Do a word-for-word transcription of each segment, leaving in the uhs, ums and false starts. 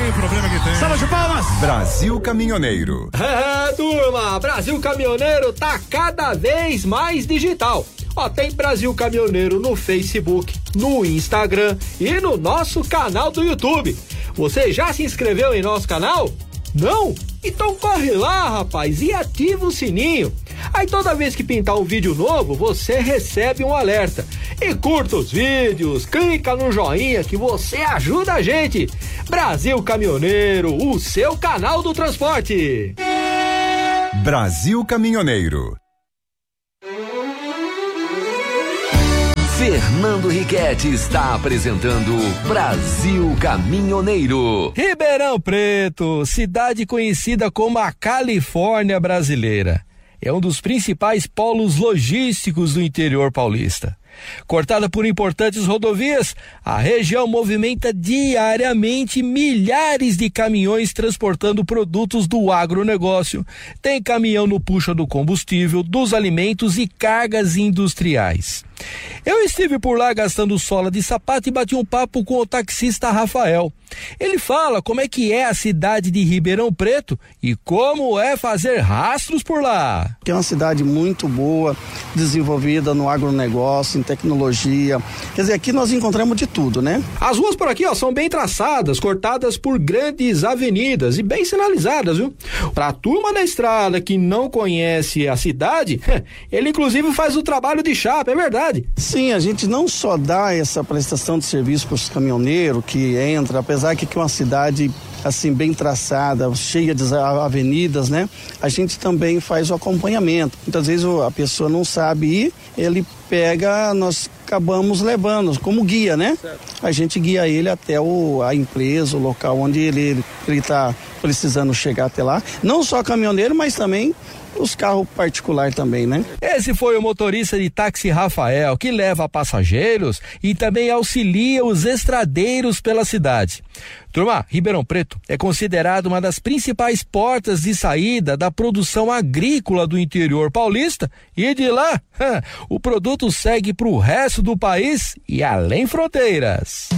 tem, problema que tem. Salve de palmas! Brasil Caminhoneiro. É, turma, Brasil Caminhoneiro tá cada vez mais digital. Ó, tem Brasil Caminhoneiro no Facebook, no Instagram e no nosso canal do YouTube. Você já se inscreveu em nosso canal? Não? Então corre lá, rapaz, e ativa o sininho. Aí toda vez que pintar um vídeo novo, você recebe um alerta. E curta os vídeos, clica no joinha que você ajuda a gente. Brasil Caminhoneiro, o seu canal do transporte. Brasil Caminhoneiro. Fernando Riquetti está apresentando Brasil Caminhoneiro. Ribeirão Preto, cidade conhecida como a Califórnia brasileira. É um dos principais polos logísticos do interior paulista. Cortada por importantes rodovias, a região movimenta diariamente milhares de caminhões transportando produtos do agronegócio. Tem caminhão no puxa do combustível, dos alimentos e cargas industriais. Eu estive por lá gastando sola de sapato e bati um papo com o taxista Rafael. Ele fala como é que é a cidade de Ribeirão Preto e como é fazer rastros por lá. É uma cidade muito boa, desenvolvida no agronegócio, em tecnologia. Quer dizer, aqui nós encontramos de tudo, né? As ruas por aqui, ó, são bem traçadas, cortadas por grandes avenidas e bem sinalizadas, viu? Pra turma da estrada que não conhece a cidade, ele inclusive faz o trabalho de chapa, é verdade? Sim, a gente não só dá essa prestação de serviço para os caminhoneiros que entra, apesar que aqui é uma cidade assim bem traçada, cheia de avenidas, né? A gente também faz o acompanhamento. Muitas vezes a pessoa não sabe ir, ele pega, nós acabamos levando como guia, né? Certo. A gente guia ele até o, a empresa, o local onde ele ele está precisando chegar até lá. Não só caminhoneiro, mas também os carros particulares também, né? Esse foi o motorista de táxi Rafael, que leva passageiros e também auxilia os estradeiros pela cidade. Turma, Ribeirão Preto é considerado uma das principais portas de saída da produção agrícola do interior paulista e de lá, o produto segue para o resto do país e além fronteiras.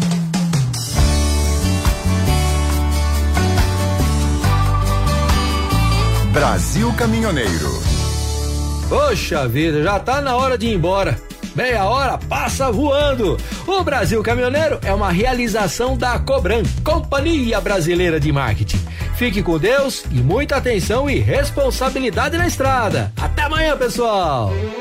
Brasil Caminhoneiro. Poxa vida, já tá na hora de ir embora. Meia hora passa voando. O Brasil Caminhoneiro é uma realização da Cobran, Companhia Brasileira de Marketing. Fique com Deus e muita atenção e responsabilidade na estrada. Até amanhã, pessoal.